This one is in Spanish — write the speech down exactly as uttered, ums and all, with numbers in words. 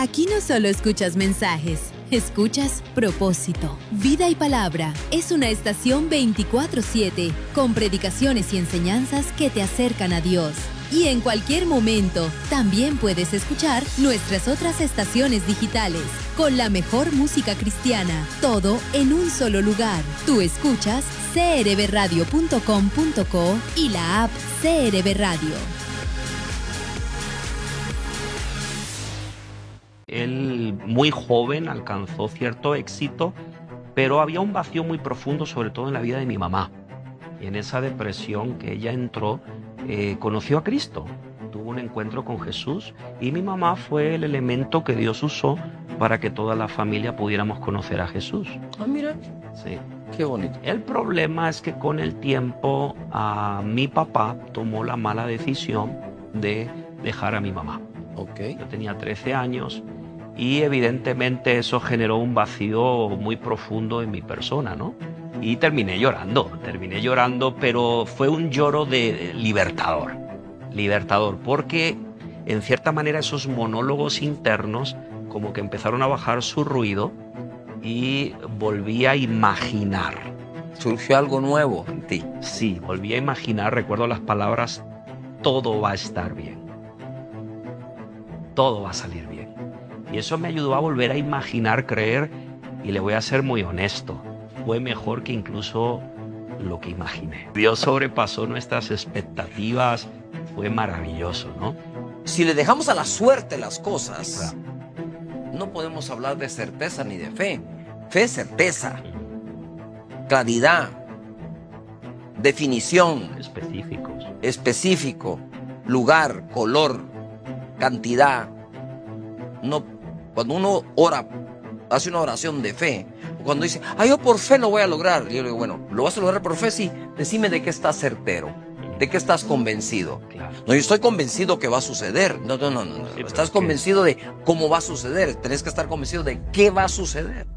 Aquí no solo escuchas mensajes, escuchas propósito. Vida y Palabra es una estación veinticuatro siete con predicaciones y enseñanzas que te acercan a Dios. Y en cualquier momento también puedes escuchar nuestras otras estaciones digitales con la mejor música cristiana, todo en un solo lugar. Tú escuchas c r b radio punto com punto co y la app C R B Radio. Él muy joven alcanzó cierto éxito, pero había un vacío muy profundo, sobre todo en la vida de mi mamá. Y en esa depresión que ella entró, eh, conoció a Cristo, tuvo un encuentro con Jesús, y mi mamá fue el elemento que Dios usó para que toda la familia pudiéramos conocer a Jesús. Ah, mira. Sí. Qué bonito. El problema es que con el tiempo a mi papá tomó la mala decisión de dejar a mi mamá. Ok. Yo tenía trece años y evidentemente eso generó un vacío muy profundo en mi persona, ¿no? Y terminé llorando, terminé llorando, pero fue un lloro de libertador, libertador, porque en cierta manera esos monólogos internos como que empezaron a bajar su ruido y volví a imaginar. Surgió algo nuevo en ti. Sí, volví a imaginar, recuerdo las palabras, todo va a estar bien, todo va a salir bien. Y eso me ayudó a volver a imaginar, creer, y le voy a ser muy honesto, fue mejor que incluso lo que imaginé. Dios sobrepasó nuestras expectativas, fue maravilloso, ¿no? Si le dejamos a la suerte las cosas, no podemos hablar de certeza ni de fe. Fe es certeza, claridad, definición, Específicos. específico, lugar, color, cantidad. No, cuando uno ora, hace una oración de fe, cuando dice, ah, yo por fe lo voy a lograr, yo le digo, bueno, ¿lo vas a lograr por fe? Sí, decime de qué estás certero, de qué estás convencido. Claro. No, yo estoy convencido que va a suceder. No, no, no, no. Sí, Estás pero convencido de cómo va a suceder. Tenés que estar convencido de qué va a suceder.